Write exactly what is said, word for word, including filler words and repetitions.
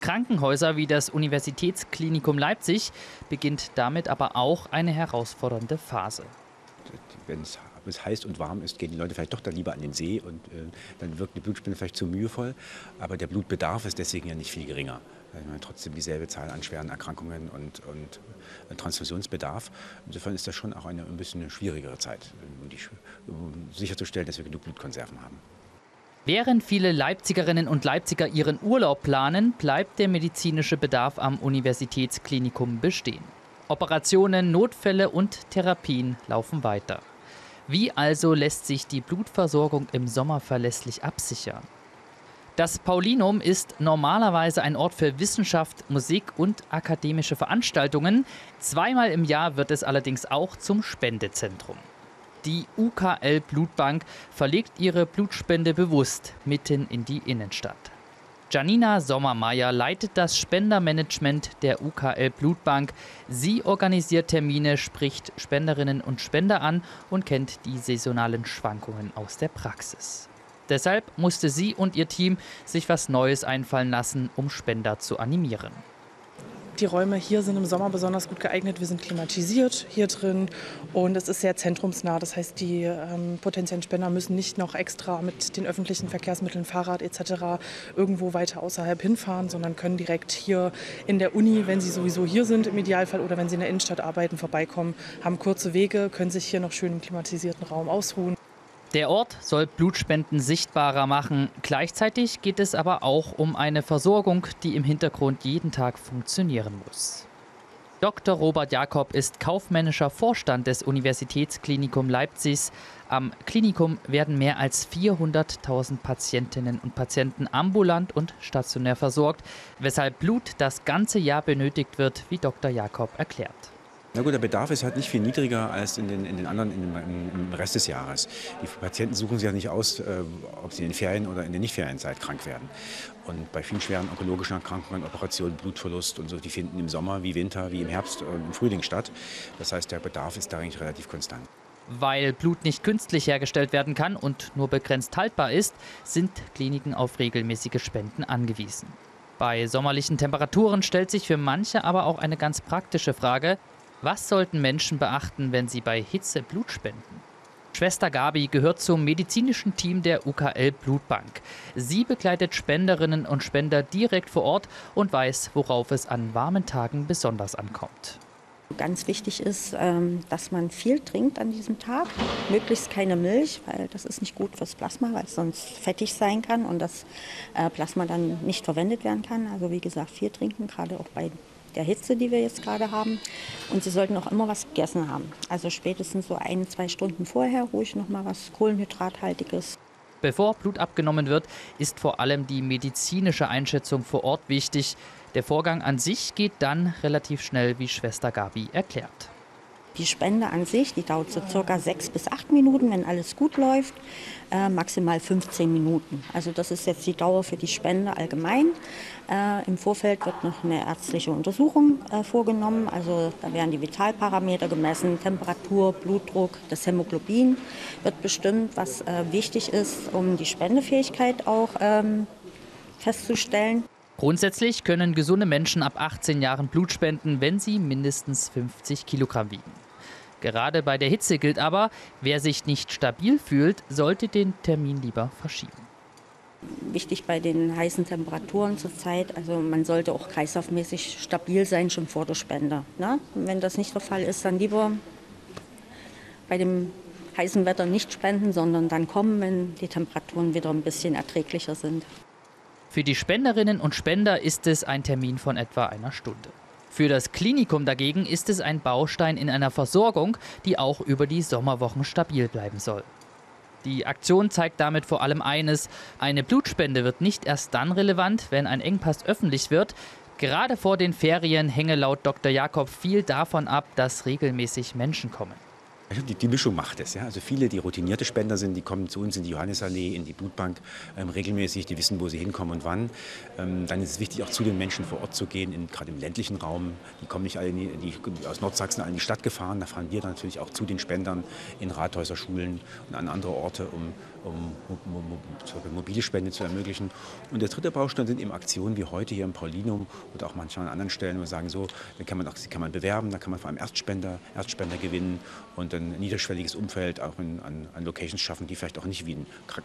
Krankenhäuser wie das Universitätsklinikum Leipzig beginnt damit aber auch eine herausfordernde Phase. Wenn es heiß und warm ist, gehen die Leute vielleicht doch dann lieber an den See und äh, dann wirkt die Blutspende vielleicht zu mühevoll. Aber der Blutbedarf ist deswegen ja nicht viel geringer. Wir haben trotzdem dieselbe Zahl an schweren Erkrankungen und, und Transfusionsbedarf. Insofern ist das schon auch eine ein bisschen eine schwierigere Zeit, um, die, um sicherzustellen, dass wir genug Blutkonserven haben. Während viele Leipzigerinnen und Leipziger ihren Urlaub planen, bleibt der medizinische Bedarf am Universitätsklinikum bestehen. Operationen, Notfälle und Therapien laufen weiter. Wie also lässt sich die Blutversorgung im Sommer verlässlich absichern? Das Paulinum ist normalerweise ein Ort für Wissenschaft, Musik und akademische Veranstaltungen. Zweimal im Jahr wird es allerdings auch zum Spendezentrum. Die U K L-Blutbank verlegt ihre Blutspende bewusst mitten in die Innenstadt. Janina Sommermeier leitet das Spendermanagement der U K L-Blutbank. Sie organisiert Termine, spricht Spenderinnen und Spender an und kennt die saisonalen Schwankungen aus der Praxis. Deshalb musste sie und ihr Team sich was Neues einfallen lassen, um Spender zu animieren. Die Räume hier sind im Sommer besonders gut geeignet. Wir sind klimatisiert hier drin und es ist sehr zentrumsnah. Das heißt, die ähm, potenziellen Spender müssen nicht noch extra mit den öffentlichen Verkehrsmitteln, Fahrrad et cetera irgendwo weiter außerhalb hinfahren, sondern können direkt hier in der Uni, wenn sie sowieso hier sind im Idealfall oder wenn sie in der Innenstadt arbeiten, vorbeikommen, haben kurze Wege, können sich hier noch schön im klimatisierten Raum ausruhen. Der Ort soll Blutspenden sichtbarer machen. Gleichzeitig geht es aber auch um eine Versorgung, die im Hintergrund jeden Tag funktionieren muss. Doktor Robert Jakob ist kaufmännischer Vorstand des Universitätsklinikum Leipzigs. Am Klinikum werden mehr als vierhunderttausend Patientinnen und Patienten ambulant und stationär versorgt, weshalb Blut das ganze Jahr benötigt wird, wie Doktor Jakob erklärt. Na gut, der Bedarf ist halt nicht viel niedriger als in den, in den anderen in den, im Rest des Jahres. Die Patienten suchen sich ja nicht aus, äh, ob sie in den Ferien oder in der Nicht-Ferienzeit krank werden. Und bei vielen schweren onkologischen Erkrankungen, Operationen, Blutverlust und so, die finden im Sommer wie Winter, wie im Herbst und im Frühling statt. Das heißt, der Bedarf ist da eigentlich relativ konstant. Weil Blut nicht künstlich hergestellt werden kann und nur begrenzt haltbar ist, sind Kliniken auf regelmäßige Spenden angewiesen. Bei sommerlichen Temperaturen stellt sich für manche aber auch eine ganz praktische Frage: Was sollten Menschen beachten, wenn sie bei Hitze Blut spenden? Schwester Gabi gehört zum medizinischen Team der U K L-Blutbank. Sie begleitet Spenderinnen und Spender direkt vor Ort und weiß, worauf es an warmen Tagen besonders ankommt. Ganz wichtig ist, dass man viel trinkt an diesem Tag, möglichst keine Milch, weil das ist nicht gut fürs Plasma, weil es sonst fettig sein kann und das Plasma dann nicht verwendet werden kann. Also wie gesagt, viel trinken, gerade auch bei der Hitze, die wir jetzt gerade haben. Und Sie sollten auch immer was gegessen haben. Also spätestens so ein, zwei Stunden vorher ruhig noch mal was Kohlenhydrathaltiges. Bevor Blut abgenommen wird, ist vor allem die medizinische Einschätzung vor Ort wichtig. Der Vorgang an sich geht dann relativ schnell, wie Schwester Gabi erklärt. Die Spende an sich, die dauert so circa sechs bis acht Minuten, wenn alles gut läuft, äh, maximal fünfzehn Minuten. Also das ist jetzt die Dauer für die Spende allgemein. Äh, Im Vorfeld wird noch eine ärztliche Untersuchung äh, vorgenommen. Also da werden die Vitalparameter gemessen, Temperatur, Blutdruck, das Hämoglobin wird bestimmt, was äh, wichtig ist, um die Spendefähigkeit auch ähm, festzustellen. Grundsätzlich können gesunde Menschen ab achtzehn Jahren Blut spenden, wenn sie mindestens fünfzig Kilogramm wiegen. Gerade bei der Hitze gilt aber, wer sich nicht stabil fühlt, sollte den Termin lieber verschieben. Wichtig bei den heißen Temperaturen zurzeit, also man sollte auch kreislaufmäßig stabil sein, schon vor der Spende. Ne? Und wenn das nicht der Fall ist, dann lieber bei dem heißen Wetter nicht spenden, sondern dann kommen, wenn die Temperaturen wieder ein bisschen erträglicher sind. Für die Spenderinnen und Spender ist es ein Termin von etwa einer Stunde. Für das Klinikum dagegen ist es ein Baustein in einer Versorgung, die auch über die Sommerwochen stabil bleiben soll. Die Aktion zeigt damit vor allem eines: Eine Blutspende wird nicht erst dann relevant, wenn ein Engpass öffentlich wird. Gerade vor den Ferien hänge laut Doktor Jakob viel davon ab, dass regelmäßig Menschen kommen. Die, die Mischung macht es. Ja? Also viele, die routinierte Spender sind, die kommen zu uns in die Johannisallee, in die Blutbank ähm, regelmäßig, die wissen, wo sie hinkommen und wann. Ähm, dann ist es wichtig, auch zu den Menschen vor Ort zu gehen, in, gerade im ländlichen Raum. Die kommen nicht alle in die, die, aus Nordsachsen alle in die Stadt gefahren. Da fahren wir dann natürlich auch zu den Spendern in Rathäuser, Schulen und an andere Orte, um um mo mo mobile Spende zu ermöglichen. Und der dritte Baustein sind eben Aktionen wie heute hier im Paulinum oder auch manchmal an anderen Stellen, wo wir sagen, so, da kann man auch, kann man bewerben, da kann man vor allem Erstspender, Erstspender gewinnen und ein niederschwelliges Umfeld auch in, an, an Locations schaffen, die vielleicht auch nicht wie ein